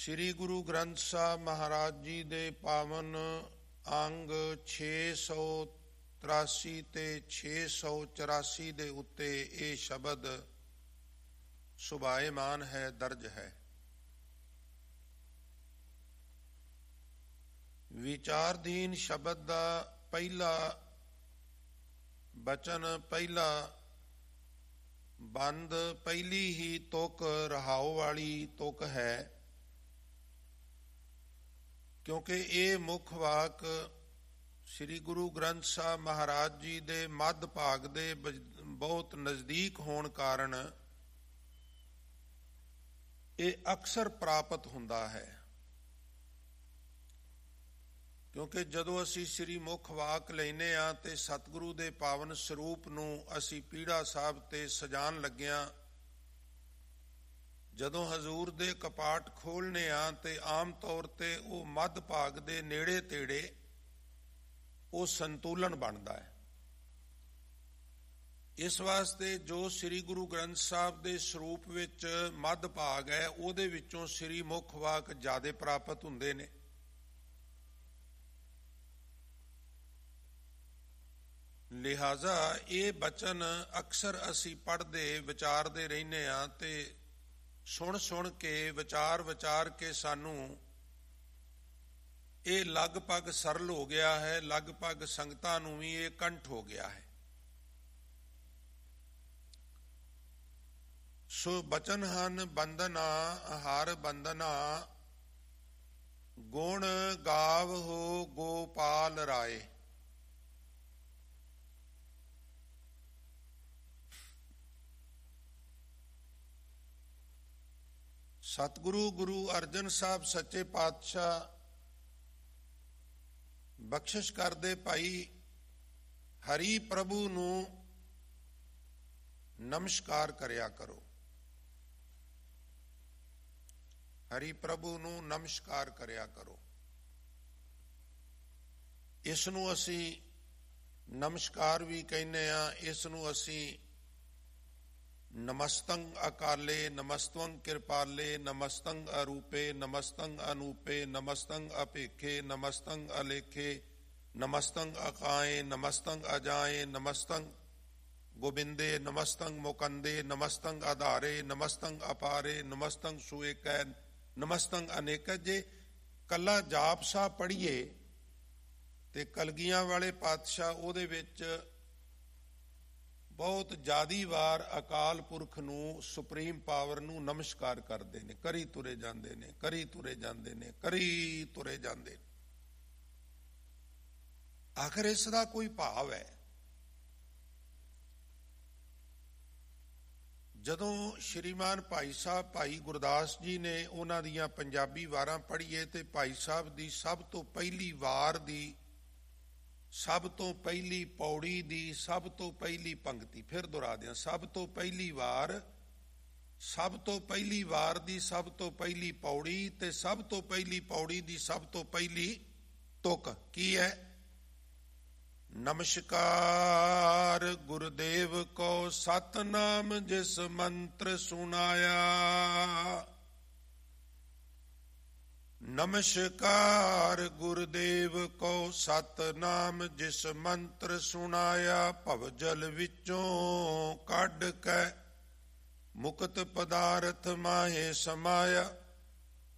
ਸ੍ਰੀ ਗੁਰੂ ਗ੍ਰੰਥ ਸਾਹਿਬ ਮਹਾਰਾਜ ਜੀ ਦੇ ਪਾਵਨ ਅੰਗ 683 ਤੇ 684 ਦੇ ਉੱਤੇ ਇਹ ਸ਼ਬਦ ਸੁਭਾਏਮਾਨ ਹੈ, ਦਰਜ ਹੈ। ਵਿਚਾਰਧੀਨ ਸ਼ਬਦ ਦਾ ਪਹਿਲਾ ਬਚਨ, ਪਹਿਲਾ ਬੰਦ, ਪਹਿਲੀ ਹੀ ਤੁਕ ਰਹਾਉ ਵਾਲੀ ਤੁਕ ਹੈ, ਕਿਉਂਕਿ ਇਹ ਮੁੱਖ ਵਾਕ ਸ੍ਰੀ ਗੁਰੂ ਗ੍ਰੰਥ ਸਾਹਿਬ ਮਹਾਰਾਜ ਜੀ ਦੇ ਮੱਧ ਭਾਗ ਦੇ ਬਹੁਤ ਨਜ਼ਦੀਕ ਹੋਣ ਕਾਰਨ ਇਹ ਅਕਸਰ ਪ੍ਰਾਪਤ ਹੁੰਦਾ ਹੈ। ਕਿਉਂਕਿ ਜਦੋਂ ਅਸੀਂ ਸ੍ਰੀ ਮੁੱਖ ਵਾਕ ਲੈਨੇ ਆ ਤੇ ਸਤਿਗੁਰੂ ਦੇ ਪਾਵਨ ਸਰੂਪ ਨੂੰ ਅਸੀਂ ਪੀੜਾ ਸਾਹਿਬ ਤੇ ਸਜਾਣ ਲੱਗਿਆ, ਜਦੋਂ ਹਜ਼ੂਰ ਦੇ ਕਪਾਟ ਖੋਲ੍ਹਣੇ ਆ ਤੇ ਆਮ ਤੌਰ ਤੇ ਉਹ ਮੱਧ ਭਾਗ ਦੇ ਨੇੜੇ ਤੇੜੇ ਉਹ ਸੰਤੁਲਨ ਬਣਦਾ ਹੈ। ਇਸ ਵਾਸਤੇ ਜੋ ਸ੍ਰੀ ਗੁਰੂ ਗ੍ਰੰਥ ਸਾਹਿਬ ਦੇ ਸਰੂਪ ਵਿੱਚ ਮੱਧ ਭਾਗ ਹੈ, ਉਹਦੇ ਵਿੱਚੋਂ ਸ੍ਰੀ ਮੁੱਖ ਵਾਕ ਜ਼ਿਆਦਾ ਪ੍ਰਾਪਤ ਹੁੰਦੇ ਨੇ। ਲਿਹਾਜ਼ਾ ਇਹ ਬਚਨ ਅਕਸਰ ਅਸੀਂ ਪੜ੍ਹਦੇ ਵਿਚਾਰਦੇ ਰਹਿੰਦੇ ਹਾਂ ਤੇ ਸੁਣ ਕੇ ਵਿਚਾਰ ਕੇ ਸਾਨੂੰ ਇਹ ਲਗਭਗ ਸਰਲ ਹੋ ਗਿਆ ਹੈ, ਲਗਭਗ ਸੰਗਤਾਂ ਨੂੰ ਵੀ ਇਹ ਕੰਠ ਹੋ ਗਿਆ ਹੈ। ਸੋ ਬਚਨ ਹਨ ਬੰਦਨਾ ਹਰ ਬੰਦਨਾ, ਗੁਣ ਗਾਵ ਹੋ ਗੋਪਾਲ ਰਾਏ। ਸਤਿਗੁਰੂ ਗੁਰੂ ਅਰਜਨ ਸਾਹਿਬ ਸੱਚੇ ਪਾਤਸ਼ਾਹ ਬਖਸ਼ਿਸ਼ ਕਰਦੇ, ਭਾਈ ਹਰੀ ਪ੍ਰਭੂ ਨੂੰ ਨਮਸਕਾਰ ਕਰਿਆ ਕਰੋ, ਹਰੀ ਪ੍ਰਭੂ ਨੂੰ ਨਮਸਕਾਰ ਕਰਿਆ ਕਰੋ। ਇਸ ਨੂੰ ਅਸੀਂ ਨਮਸਕਾਰ ਵੀ ਕਹਿੰਦੇ ਆ, ਇਸ ਨੂੰ ਅਸੀਂ ਨਮਸਤੰ ਅਕਾਲੇ, ਨਮਸਤੰ ਕਿਰਪਾਲੇ, ਨਮਸਤੰ ਅਰੂਪੇ, ਨਮਸਤੰ ਅਨੂਪੇ, ਨਮਸਤੰ ਅਪੇਖੇ, ਨਮਸਤੰ ਅਲੇਖੇ, ਨਮਸਤੰ ਅਕਾਏ, ਨਮਸਤੰ ਅਜਾਏ, ਨਮਸਤੰ ਗੋਬਿੰਦੇ, ਨਮਸਤੰ ਮੁਕੰਦੇ, ਨਮਸਤੰ ਆਧਾਰੇ, ਨਮਸਤੰ ਅਪਾਰੇ, ਨਮਸਤੰ ਸੁਏਕੈ, ਨਮਸਤੰ ਅਨੇਕ। ਜੇ ਕੱਲਾ ਜਾਪ ਸਾਹਿਬ ਪੜ੍ਹੀਏ ਤੇ ਕਲਗੀਆਂ ਵਾਲੇ ਪਾਤਸ਼ਾਹ ਉਹਦੇ ਵਿੱਚ ਬਹੁਤ ਜ਼ਿਆਦੀ ਵਾਰ ਅਕਾਲ ਪੁਰਖ ਨੂੰ, ਸੁਪਰੀਮ ਪਾਵਰ ਨੂੰ ਨਮਸਕਾਰ ਕਰਦੇ ਨੇ, ਕਰੀ ਤੁਰੇ ਜਾਂਦੇ ਨੇ, ਕਰੀ ਤੁਰੇ ਜਾਂਦੇ ਨੇ, ਕਰੀ ਤੁਰੇ ਜਾਂਦੇ। ਆਖਰ ਇਸ ਦਾ ਕੋਈ ਭਾਵ ਹੈ? ਜਦੋਂ ਸ਼੍ਰੀਮਾਨ ਭਾਈ ਸਾਹਿਬ ਭਾਈ ਗੁਰਦਾਸ ਜੀ ਨੇ ਉਹਨਾਂ ਦੀਆਂ ਪੰਜਾਬੀ ਵਾਰਾਂ ਪੜ੍ਹੀਏ ਤੇ ਭਾਈ ਸਾਹਿਬ ਦੀ ਸਭ ਤੋਂ ਪਹਿਲੀ ਵਾਰ ਦੀ, ਸਭ ਤੋਂ ਪਹਿਲੀ ਪੌੜੀ ਦੀ, ਸਭ ਤੋਂ ਪਹਿਲੀ ਪੰਕਤੀ, ਫਿਰ ਦੁਹਰਾ ਦਿਆਂ, ਸਭ ਤੋਂ ਪਹਿਲੀ ਵਾਰ, ਸਭ ਤੋਂ ਪਹਿਲੀ ਵਾਰ ਦੀ ਸਭ ਤੋਂ ਪਹਿਲੀ ਪੌੜੀ ਤੇ ਸਭ ਤੋਂ ਪਹਿਲੀ ਪੌੜੀ ਦੀ ਸਭ ਤੋਂ ਪਹਿਲੀ ਤੁਕ ਕੀ ਹੈ? ਨਮਸਕਾਰ ਗੁਰਦੇਵ ਕੋ ਸਤਨਾਮ ਜਿਸ ਮੰਤਰ ਸੁਨਾਇਆ, ਨਮਸਕਾਰ ਗੁਰਦੇਵ ਕੋ ਸਤਨਾਮ ਜਿਸ ਮੰਤਰ ਸੁਨਾਇਆ, ਭਵਜਲ ਵਿੱਚੋਂ ਕੱਢ ਕੇ ਮੁਕਤ ਪਦਾਰਥ ਮਾਹੇ ਸਮਾਇਆ।